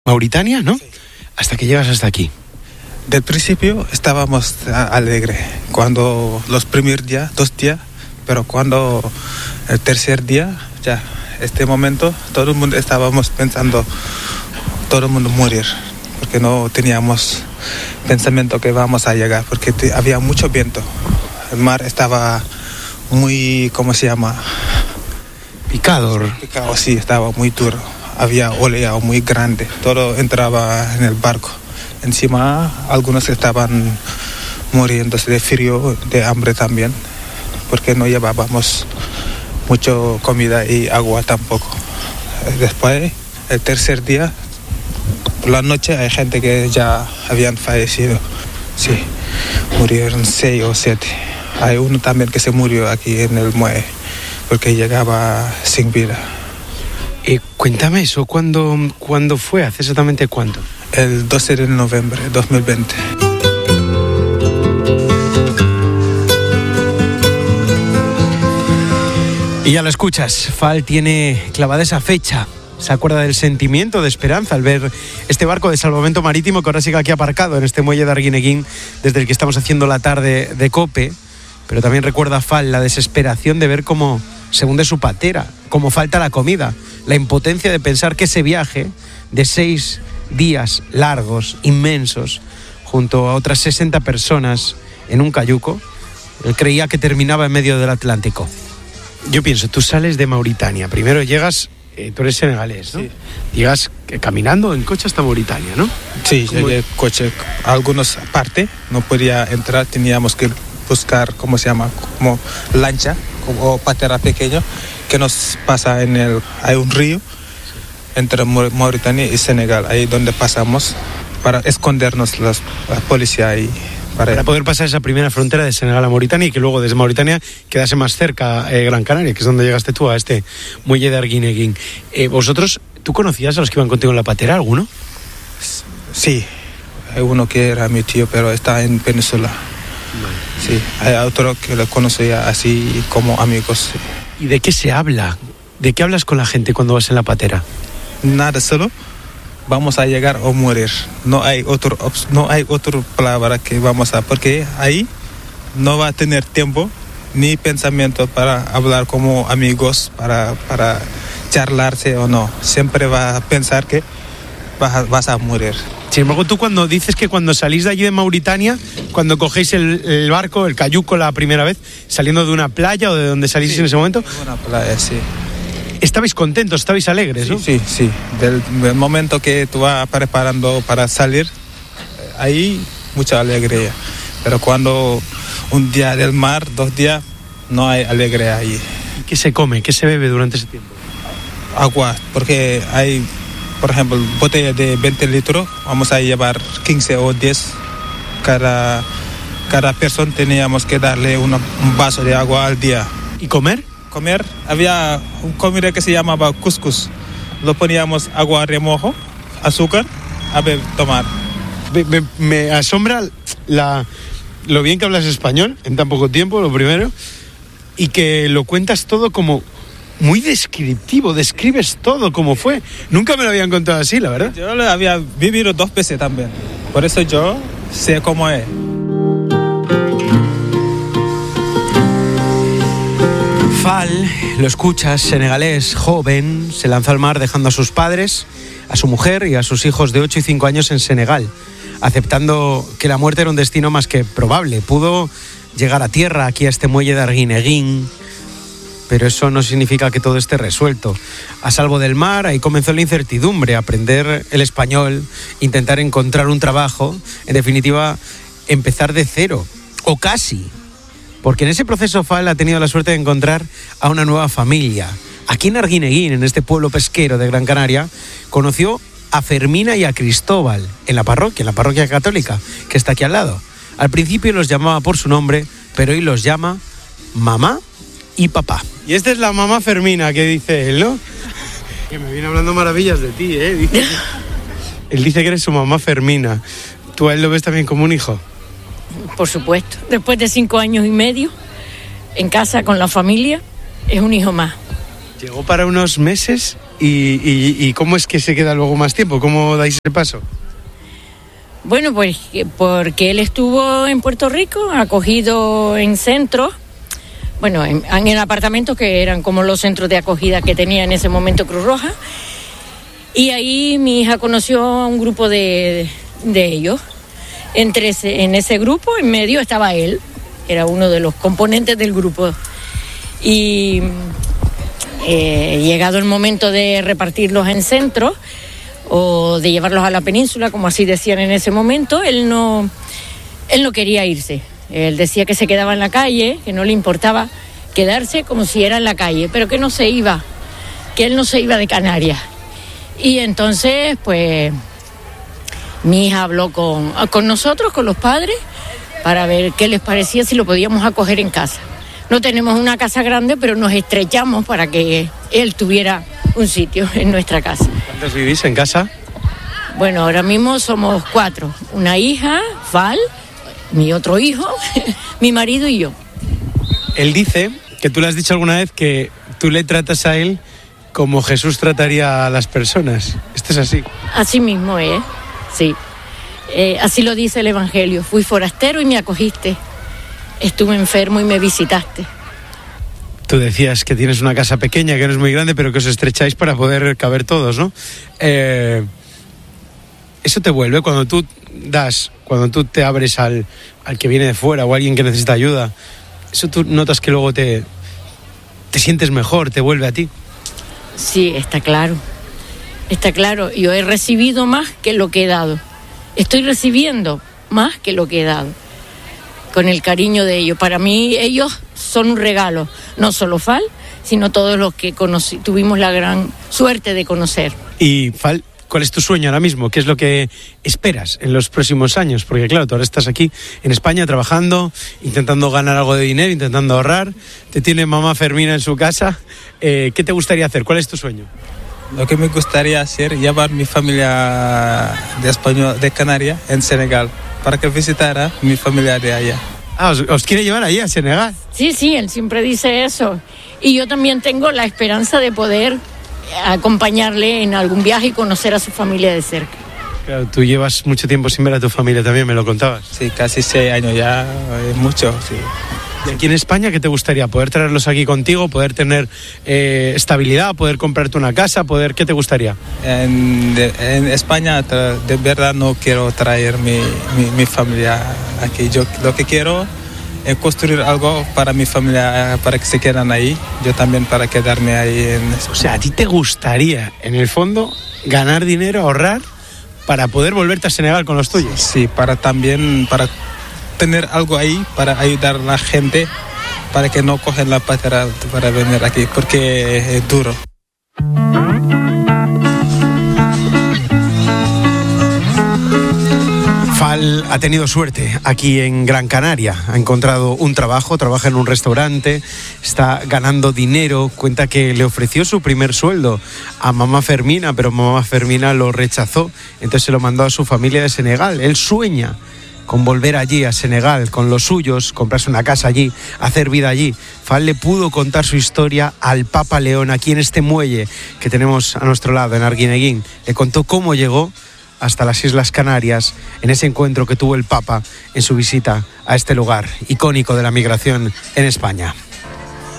Mauritania, ¿no? Sí. Hasta que llegas hasta aquí. Del principio estábamos alegres, cuando los primeros días, 2 días, pero cuando el tercer día, ya, este momento, todo el mundo estábamos pensando, todo el mundo morir, porque no teníamos pensamiento que vamos a llegar, porque había mucho viento. El mar estaba muy, ¿cómo se llama? Picado, Sí, estaba muy duro. Había oleado muy grande, todo entraba en el barco. Encima, algunos estaban muriéndose de frío, de hambre también, porque no llevábamos mucho comida y agua tampoco. Después, el tercer día, por la noche, hay gente que ya habían fallecido. Sí, murieron 6 o 7. Hay uno también que se murió aquí en el muelle, porque llegaba sin vida. Cuéntame eso, ¿cuándo fue? ¿Hace exactamente cuánto? El 12 de noviembre de 2020. Y ya lo escuchas, Fall tiene clavada esa fecha. Se acuerda del sentimiento de esperanza al ver este barco de salvamento marítimo que ahora sigue aquí aparcado en este muelle de Arguineguín, desde el que estamos haciendo la tarde de COPE. Pero también recuerda a Fall la desesperación de ver cómo se hunde su patera, cómo falta la comida, la impotencia de pensar que ese viaje de 6 días largos, inmensos, junto a otras 60 personas en un cayuco, él creía que terminaba en medio del Atlántico. Yo pienso, tú sales de Mauritania, primero llegas, tú eres senegalés, ¿no? Sí. Llegas caminando en coche hasta Mauritania, ¿no? Sí, llegué en coche. Algunas partes no podía entrar, teníamos que buscar, ¿cómo se llama? Como lancha o patera pequeño que nos pasa hay un río entre Mauritania y Senegal, ahí donde pasamos para escondernos la policía ahí. Para poder pasar esa primera frontera de Senegal a Mauritania y que luego desde Mauritania quedase más cerca Gran Canaria, que es donde llegaste tú a este muelle de Arguineguín. ¿Tú conocías a los que iban contigo en la patera, alguno? Sí, hay uno que era mi tío, pero está en Península. Sí, hay otro que lo conocía así como amigos. ¿Y de qué se habla? ¿De qué hablas con la gente cuando vas en la patera? Nada, solo vamos a llegar o morir. No hay otra palabra que vamos a... Porque ahí no va a tener tiempo ni pensamiento para hablar como amigos, para charlarse o no. Siempre va a pensar que vas a morir. Sin embargo, tú cuando dices que cuando salís de allí de Mauritania, cuando cogéis el barco, el cayuco la primera vez, saliendo de una playa o de donde salís en ese momento... Una playa, sí. Estabais contentos, estabais alegres, ¿no? Sí. Del momento que tú vas preparando para salir, ahí mucha alegría. Pero cuando un día del mar, 2 días, no hay alegría ahí. ¿Y qué se come? ¿Qué se bebe durante ese tiempo? Agua, porque hay, por ejemplo, botella de 20 litros, vamos a llevar 15 o 10. Cada persona teníamos que darle un vaso de agua al día. ¿Y comer? Había un comida que se llamaba couscous. Lo poníamos agua remojo, azúcar, tomar. Me asombra lo bien que hablas español en tan poco tiempo, lo primero, y que lo cuentas todo como muy descriptivo, describes todo como fue. Nunca me lo habían contado así, la verdad. Yo lo había vivido 2 veces también, por eso yo sé cómo es. Fall, lo escuchas, senegalés, joven, se lanza al mar dejando a sus padres, a su mujer y a sus hijos de 8 y 5 años en Senegal, aceptando que la muerte era un destino más que probable. Pudo llegar a tierra, aquí a este muelle de Arguineguín, pero eso no significa que todo esté resuelto. A salvo del mar, ahí comenzó la incertidumbre, aprender el español, intentar encontrar un trabajo, en definitiva, empezar de cero, o casi. Porque en ese proceso Fall ha tenido la suerte de encontrar a una nueva familia. Aquí en Arguineguín, en este pueblo pesquero de Gran Canaria, conoció a Fermina y a Cristóbal en la parroquia católica, que está aquí al lado. Al principio los llamaba por su nombre, pero hoy los llama mamá y papá. Y esta es la mamá Fermina que dice él, ¿no? Que me viene hablando maravillas de ti, ¿eh? Él dice que eres su mamá Fermina. ¿Tú a él lo ves también como un hijo? Por supuesto. Después de 5 años y medio en casa con la familia, es un hijo más. Llegó para unos meses y ¿cómo es que se queda luego más tiempo? ¿Cómo dais el paso? Bueno, pues porque él estuvo en Puerto Rico, acogido en centros, bueno, en apartamentos que eran como los centros de acogida que tenía en ese momento Cruz Roja. Y ahí mi hija conoció a un grupo de ellos. En ese grupo, en medio, estaba él, era uno de los componentes del grupo. Y llegado el momento de repartirlos en centros o de llevarlos a la península, como así decían en ese momento, él no quería irse. Él decía que se quedaba en la calle, que no le importaba quedarse como si era en la calle, pero que no se iba, que él no se iba de Canarias. Y entonces, pues, mi hija habló con nosotros, con los padres, para ver qué les parecía, si lo podíamos acoger en casa. No tenemos una casa grande, pero nos estrechamos para que él tuviera un sitio en nuestra casa. ¿Cuántos vivís en casa? Bueno, ahora mismo somos 4. Una hija, Val, mi otro hijo, mi marido y yo. Él dice, que tú le has dicho alguna vez, que tú le tratas a él como Jesús trataría a las personas. ¿Esto es así? Así mismo es, sí. Así lo dice el Evangelio. Fui forastero y me acogiste. Estuve enfermo y me visitaste. Tú decías que tienes una casa pequeña, que no es muy grande, pero que os estrecháis para poder caber todos, ¿no? Eso te vuelve cuando tú te abres al que viene de fuera o a alguien que necesita ayuda. Eso tú notas que luego te sientes mejor, te vuelve a ti. Sí, está claro. Está claro. Yo he recibido más que lo que he dado. Estoy recibiendo más que lo que he dado. Con el cariño de ellos. Para mí ellos son un regalo, no solo Fal, sino todos los que tuvimos la gran suerte de conocer. Y Fal, ¿cuál es tu sueño ahora mismo? ¿Qué es lo que esperas en los próximos años? Porque claro, tú ahora estás aquí en España trabajando, intentando ganar algo de dinero, intentando ahorrar. Te tiene mamá Fermina en su casa. ¿Qué te gustaría hacer? ¿Cuál es tu sueño? Lo que me gustaría hacer, llevar mi familia de Canarias en Senegal, para que visitara mi familia de allá. ¿Os quiere llevar allí a Senegal? Sí, él siempre dice eso. Y yo también tengo la esperanza de poder acompañarle en algún viaje y conocer a su familia de cerca. Claro, tú llevas mucho tiempo sin ver a tu familia también, me lo contabas. Sí, casi 6 años ya, es mucho, sí. ¿Y aquí en España qué te gustaría? ¿Poder traerlos aquí contigo? ¿Poder tener estabilidad? ¿Poder comprarte una casa? ¿Qué te gustaría? En España de verdad no quiero traer mi familia aquí. Yo lo que quiero es construir algo para mi familia, para que se quedan ahí. Yo también para quedarme ahí en España. O sea, ¿a ti te gustaría, en el fondo, ganar dinero, ahorrar, para poder volverte a Senegal con los tuyos? Sí, para tener algo ahí para ayudar a la gente, para que no cogen la patera para venir aquí, porque es duro. Fal ha tenido suerte aquí en Gran Canaria, ha encontrado un trabajo, trabaja en un restaurante, está ganando dinero, cuenta que le ofreció su primer sueldo a mamá Fermina, pero mamá Fermina lo rechazó, entonces se lo mandó a su familia de Senegal. Él sueña con volver allí a Senegal, con los suyos, comprarse una casa allí, hacer vida allí. Fal le pudo contar su historia al Papa León aquí en este muelle que tenemos a nuestro lado, en Arguineguín. Le contó cómo llegó hasta las Islas Canarias en ese encuentro que tuvo el Papa en su visita a este lugar icónico de la migración en España.